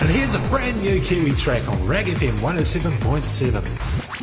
And here's a brand new Kiwi track on Rag FM 107.7.